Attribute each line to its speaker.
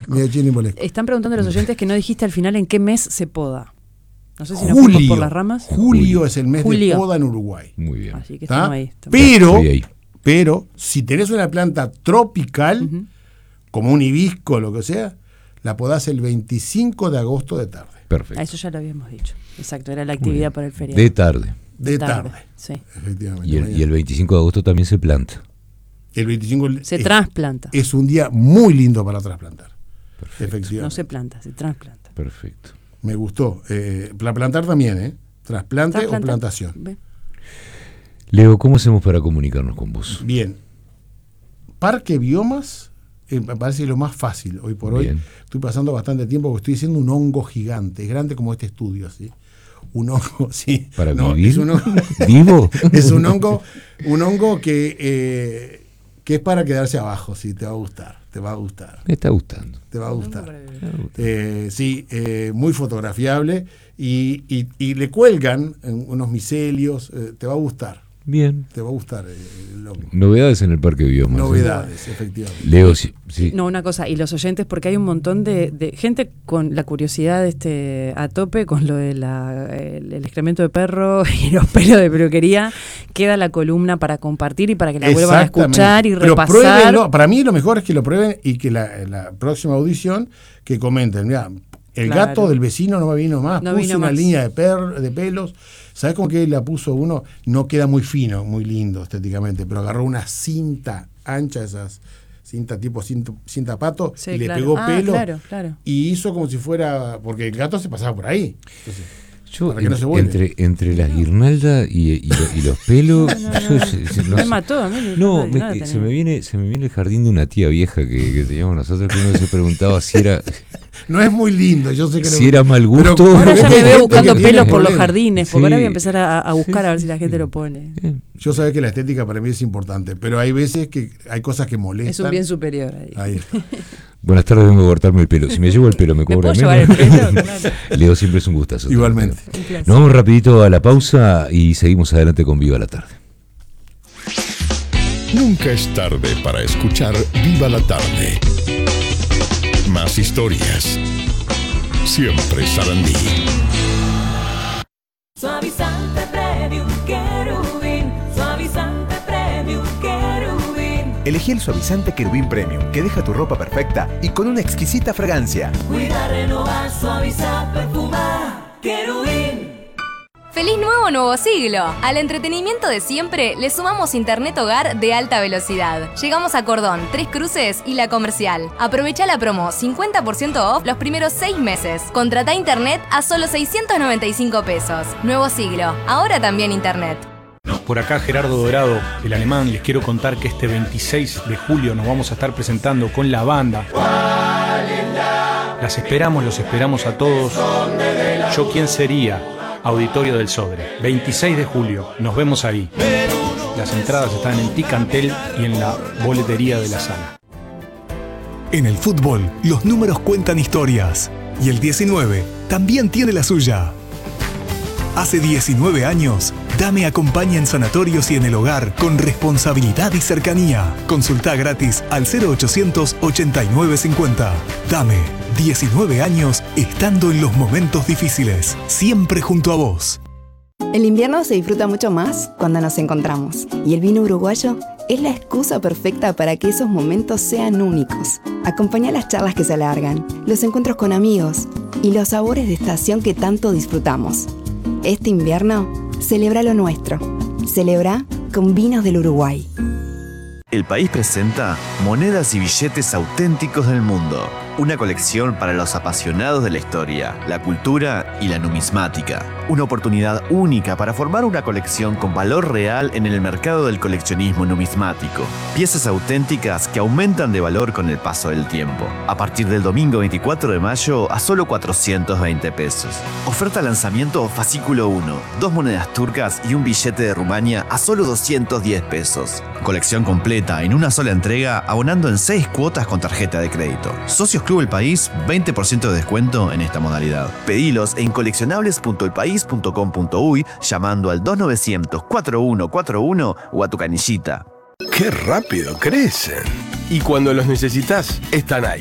Speaker 1: Están preguntando a los oyentes que no dijiste al final en qué mes se poda. No sé si nos
Speaker 2: Julio.
Speaker 1: fuimos por las ramas.
Speaker 2: Julio es el mes de poda en Uruguay.
Speaker 3: Muy bien.
Speaker 1: Así que estamos ahí.
Speaker 2: Pero si tenés una planta tropical, como un hibisco, lo que sea, la podás el 25 de agosto de tarde.
Speaker 3: Perfecto.
Speaker 1: Eso ya lo habíamos dicho. Exacto, era la actividad para el feriado.
Speaker 3: De tarde.
Speaker 2: De tarde.
Speaker 1: Sí.
Speaker 2: Efectivamente.
Speaker 3: Y el 25 de agosto también se planta.
Speaker 2: El 25
Speaker 1: se trasplanta.
Speaker 2: Es un día muy lindo para trasplantar.
Speaker 3: Perfecto.
Speaker 2: Efectivamente.
Speaker 1: No se planta, se trasplanta.
Speaker 3: Perfecto.
Speaker 2: Me gustó. Plantar también, trasplante o plantación.
Speaker 1: Bien.
Speaker 3: Leo, ¿cómo hacemos para comunicarnos con vos?
Speaker 2: Bien. Parque Biomas me parece lo más fácil hoy por hoy. Estoy pasando bastante tiempo porque estoy haciendo un hongo gigante. Es grande como este estudio, ¿sí? Un hongo, sí.
Speaker 3: ¿Para vivir?
Speaker 2: Es un hongo,
Speaker 3: ¿Vivo?
Speaker 2: Es un hongo que es para quedarse abajo, sí, te va a gustar.
Speaker 3: Me está gustando.
Speaker 2: Te va a gustar. Sí, muy fotografiable y le cuelgan unos micelios, te va a gustar.
Speaker 3: Bien.
Speaker 2: Te va a gustar el hongo.
Speaker 3: Novedades en el Parque Biomas.
Speaker 2: Novedades, efectivamente.
Speaker 3: Leo, sí.
Speaker 1: No, una cosa, y los oyentes, porque hay un montón de gente con la curiosidad a tope con lo de el excremento de perro y los pelos de peluquería. Queda la columna para compartir y para que la vuelvan a escuchar y repasar.
Speaker 2: Pero pruébenlo. Para mí lo mejor es que lo prueben y que la próxima audición que comenten. Mirá, el gato del vecino no me vino más, puso una línea de pelos. ¿Sabes cómo que la puso uno? No queda muy fino, muy lindo estéticamente, pero agarró una cinta ancha, esas cinta tipo cinta pato, y le pegó pelo y hizo como si fuera, porque el gato se pasaba por ahí. Entonces,
Speaker 3: yo entre las guirnaldas y los pelos
Speaker 1: me mató a mí.
Speaker 3: Se me viene el jardín de una tía vieja que teníamos nosotros, que uno se preguntaba si era
Speaker 2: no es muy lindo, yo sé que
Speaker 3: si era mal gusto.
Speaker 1: Ahora ya me veo buscando pelos por los jardines, porque ahora voy a empezar a buscar a ver si la gente lo pone.
Speaker 2: Yo sé que la estética para mí es importante, pero hay veces que hay cosas que molestan.
Speaker 1: Es un bien superior ahí.
Speaker 3: Buenas tardes, vengo a cortarme el pelo. Si me llevo el pelo, me cobra menos. Leo, siempre es un gustazo.
Speaker 2: Igualmente.
Speaker 3: Nos vamos rapidito a la pausa y seguimos adelante con Viva la Tarde.
Speaker 4: Nunca es tarde para escuchar Viva la Tarde. Más historias. Siempre Sarandí.
Speaker 5: Suavizante Premium Querubín. Suavizante Premium Querubín.
Speaker 6: Elegí el suavizante Querubín Premium, que deja tu ropa perfecta y con una exquisita fragancia.
Speaker 5: Cuida, renovar, suavizar, perfumar. Querubín.
Speaker 7: ¡Feliz nuevo siglo! Al entretenimiento de siempre le sumamos internet hogar de alta velocidad. Llegamos a Cordón, Tres Cruces y La Comercial. Aprovecha la promo 50% off los primeros 6 meses. Contrata internet a solo 695 pesos. Nuevo siglo, ahora también internet.
Speaker 8: Por acá Gerardo Dorado, el alemán, les quiero contar que este 26 de julio nos vamos a estar presentando con la banda. Los esperamos a todos. ¿Yo quién sería? Auditorio del Sodre, 26 de julio, nos vemos ahí. Las entradas están en Ticantel y en la boletería de la sala.
Speaker 9: En el fútbol, los números cuentan historias. Y el 19 también tiene la suya. Hace 19 años, Dame acompaña en sanatorios y en el hogar con responsabilidad y cercanía. Consulta gratis al 0800 8950. Dame, 19 años estando en los momentos difíciles, siempre junto a vos.
Speaker 10: El invierno se disfruta mucho más cuando nos encontramos. Y el vino uruguayo es la excusa perfecta para que esos momentos sean únicos. Acompaña las charlas que se alargan, los encuentros con amigos y los sabores de estación que tanto disfrutamos. Este invierno, celebra lo nuestro. Celebra con vinos del Uruguay.
Speaker 11: El País presenta Monedas y Billetes Auténticos del Mundo. Una colección para los apasionados de la historia, la cultura y la numismática. Una oportunidad única para formar una colección con valor real en el mercado del coleccionismo numismático. Piezas auténticas que aumentan de valor con el paso del tiempo. A partir del domingo 24 de mayo a solo 420 pesos. Oferta lanzamiento fascículo 1. 2 monedas turcas y un billete de Rumania a solo 210 pesos. Colección completa en una sola entrega, abonando en 6 cuotas con tarjeta de crédito. Socios Club El País, 20% de descuento en esta modalidad. Pedilos en coleccionables.elpaís.com.uy llamando al 2900-4141 o a tu canillita.
Speaker 12: ¡Qué rápido crecen! Y cuando los necesitas, están ahí.